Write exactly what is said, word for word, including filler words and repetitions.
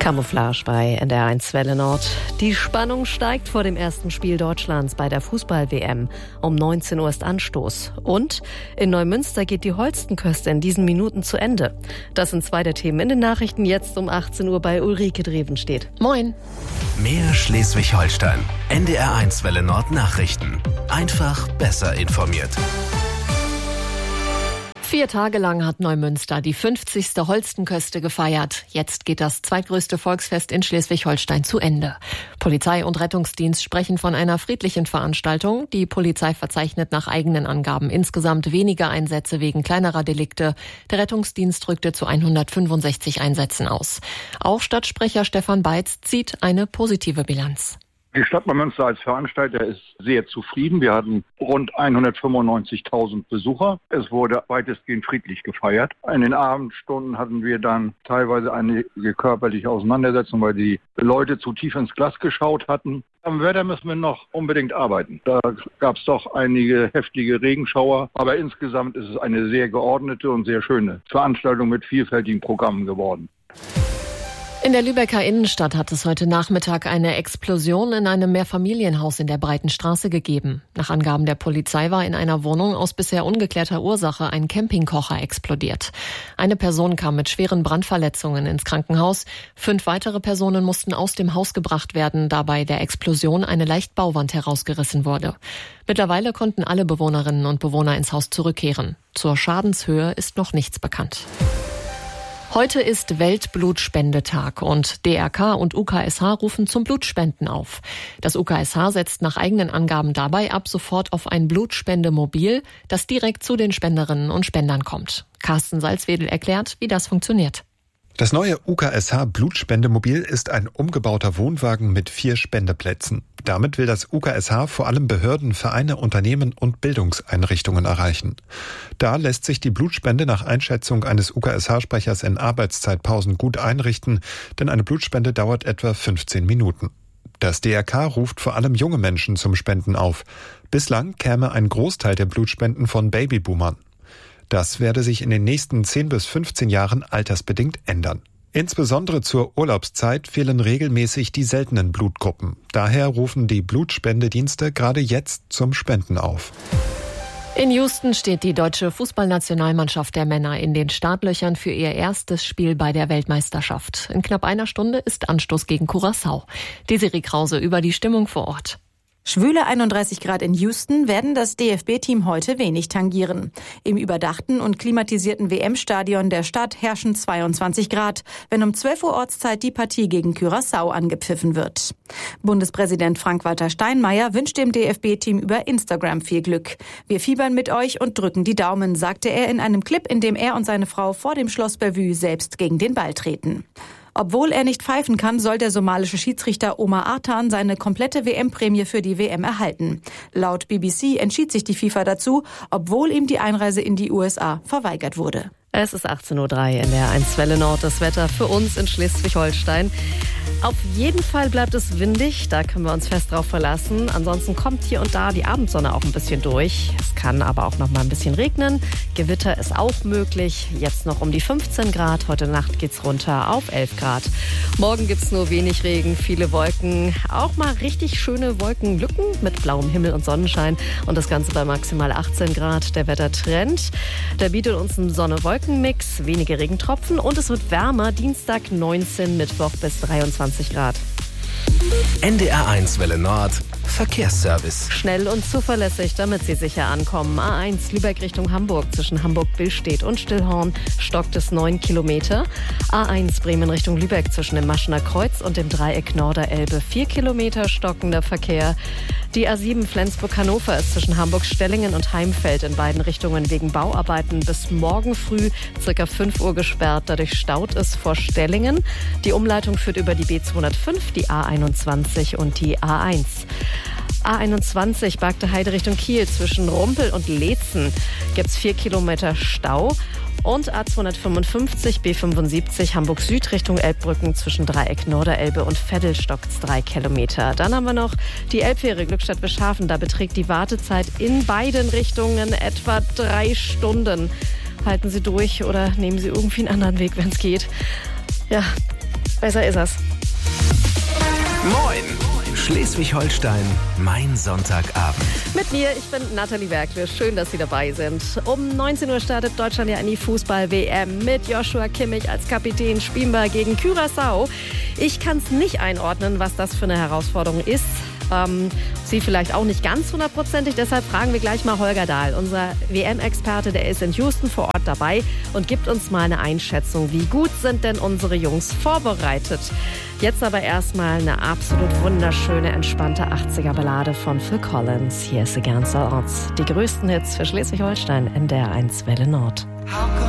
Camouflage bei N D R eins Welle Nord. Die Spannung steigt vor dem ersten Spiel Deutschlands bei der Fußball-W M. Um neunzehn Uhr ist Anstoß. Und in Neumünster geht die Holstenköste in diesen Minuten zu Ende. Das sind zwei der Themen in den Nachrichten jetzt um achtzehn Uhr bei Ulrike Drevenstedt. Moin. Mehr Schleswig-Holstein. N D R eins Welle Nord Nachrichten. Einfach besser informiert. Vier Tage lang hat Neumünster die fünfzigste Holstenköste gefeiert. Jetzt geht das zweitgrößte Volksfest in Schleswig-Holstein zu Ende. Polizei und Rettungsdienst sprechen von einer friedlichen Veranstaltung. Die Polizei verzeichnet nach eigenen Angaben insgesamt weniger Einsätze wegen kleinerer Delikte. Der Rettungsdienst rückte zu hundertfünfundsechzig Einsätzen aus. Auch Stadtsprecher Stefan Beitz zieht eine positive Bilanz. Die Stadt Neumünster als Veranstalter ist sehr zufrieden. Wir hatten rund hundertfünfundneunzigtausend Besucher. Es wurde weitestgehend friedlich gefeiert. In den Abendstunden hatten wir dann teilweise eine körperliche Auseinandersetzung, weil die Leute zu tief ins Glas geschaut hatten. Am Wetter müssen wir noch unbedingt arbeiten. Da gab es doch einige heftige Regenschauer. Aber insgesamt ist es eine sehr geordnete und sehr schöne Veranstaltung mit vielfältigen Programmen geworden. In der Lübecker Innenstadt hat es heute Nachmittag eine Explosion in einem Mehrfamilienhaus in der Breitenstraße gegeben. Nach Angaben der Polizei war in einer Wohnung aus bisher ungeklärter Ursache ein Campingkocher explodiert. Eine Person kam mit schweren Brandverletzungen ins Krankenhaus. Fünf weitere Personen mussten aus dem Haus gebracht werden, da bei der Explosion eine Leichtbauwand herausgerissen wurde. Mittlerweile konnten alle Bewohnerinnen und Bewohner ins Haus zurückkehren. Zur Schadenshöhe ist noch nichts bekannt. Heute ist Weltblutspendetag und D R K und U K S H rufen zum Blutspenden auf. Das U K S H setzt nach eigenen Angaben dabei ab sofort auf ein Blutspendemobil, das direkt zu den Spenderinnen und Spendern kommt. Carsten Salzwedel erklärt, wie das funktioniert. Das neue U K S H-Blutspendemobil ist ein umgebauter Wohnwagen mit vier Spendeplätzen. Damit will das U K S H vor allem Behörden, Vereine, Unternehmen und Bildungseinrichtungen erreichen. Da lässt sich die Blutspende nach Einschätzung eines U K S H-Sprechers in Arbeitszeitpausen gut einrichten, denn eine Blutspende dauert etwa fünfzehn Minuten. Das D R K ruft vor allem junge Menschen zum Spenden auf. Bislang käme ein Großteil der Blutspenden von Babyboomern. Das werde sich in den nächsten zehn bis fünfzehn Jahren altersbedingt ändern. Insbesondere zur Urlaubszeit fehlen regelmäßig die seltenen Blutgruppen. Daher rufen die Blutspendedienste gerade jetzt zum Spenden auf. In Houston steht die deutsche Fußballnationalmannschaft der Männer in den Startlöchern für ihr erstes Spiel bei der Weltmeisterschaft. In knapp einer Stunde ist Anstoß gegen Curaçao. Desiree Krause über die Stimmung vor Ort. Schwüle einunddreißig Grad in Houston werden das D F B-Team heute wenig tangieren. Im überdachten und klimatisierten W M-Stadion der Stadt herrschen zweiundzwanzig Grad, wenn um zwölf Uhr Ortszeit die Partie gegen Curaçao angepfiffen wird. Bundespräsident Frank-Walter Steinmeier wünscht dem D F B-Team über Instagram viel Glück. Wir fiebern mit euch und drücken die Daumen, sagte er in einem Clip, in dem er und seine Frau vor dem Schloss Bellevue selbst gegen den Ball treten. Obwohl er nicht pfeifen kann, soll der somalische Schiedsrichter Omar Artan seine komplette W M-Prämie für die W M erhalten. Laut B B C entschied sich die FIFA dazu, obwohl ihm die Einreise in die U S A verweigert wurde. Es ist achtzehn Uhr drei in der eins Welle Nord. Das Wetter für uns in Schleswig-Holstein. Auf jeden Fall bleibt es windig, da können wir uns fest drauf verlassen. Ansonsten kommt hier und da die Abendsonne auch ein bisschen durch. Es kann aber auch noch mal ein bisschen regnen. Gewitter ist auch möglich. Jetzt noch um die fünfzehn Grad. Heute Nacht geht's runter auf elf Grad. Morgen gibt's nur wenig Regen, viele Wolken. Auch mal richtig schöne Wolkenlücken mit blauem Himmel und Sonnenschein. Und das Ganze bei maximal achtzehn Grad. Der Wettertrend, der bietet uns einen Sonne-Wolken-Mix, wenige Regentropfen und es wird wärmer. Dienstag neunzehn, Mittwoch bis dreiundzwanzig Grad. N D R eins Welle Nord Verkehrsservice. Schnell und zuverlässig, damit Sie sicher ankommen. A eins Lübeck Richtung Hamburg zwischen Hamburg-Billstedt und Stillhorn stockt es neun Kilometer. A eins Bremen Richtung Lübeck zwischen dem Maschener Kreuz und dem Dreieck Norderelbe vier Kilometer stockender Verkehr. Die A sieben Flensburg-Hannover ist zwischen Hamburg-Stellingen und Heimfeld in beiden Richtungen wegen Bauarbeiten bis morgen früh circa fünf Uhr gesperrt. Dadurch staut es vor Stellingen. Die Umleitung führt über die B zweihundertfünf, die A einundzwanzig und die A eins. A einundzwanzig Bargte Heide Richtung Kiel zwischen Rumpel und Leetzen gibt's vier Kilometer Stau. Und A zweihundertfünfundfünfzig B fünfundsiebzig Hamburg Süd Richtung Elbbrücken zwischen Dreieck Norderelbe und Veddel stockt's drei Kilometer. Dann haben wir noch die Elbfähre Glückstadt-Bischhafen. Da beträgt die Wartezeit in beiden Richtungen etwa drei Stunden. Halten Sie durch oder nehmen Sie irgendwie einen anderen Weg, wenn es geht. Ja, Besser ist es. Moin! Schleswig-Holstein, mein Sonntagabend. Mit mir, ich bin Nathalie Werkle. Schön, dass Sie dabei sind. Um neunzehn Uhr startet Deutschland ja in die Fußball-W M. Mit Joshua Kimmich als Kapitän spielen wir gegen Curaçao. Ich kann es nicht einordnen, was das für eine Herausforderung ist. Ähm, Sie vielleicht auch nicht ganz hundertprozentig. Deshalb fragen wir gleich mal Holger Dahl, unser W M-Experte, der ist in Houston vor Ort dabei und gibt uns mal eine Einschätzung. Wie gut sind denn unsere Jungs vorbereitet? Jetzt aber erstmal eine absolut wunderschöne, entspannte achtziger-Ballade von Phil Collins. Hier ist Against All Odds. Die größten Hits für Schleswig-Holstein in der eins Welle Nord.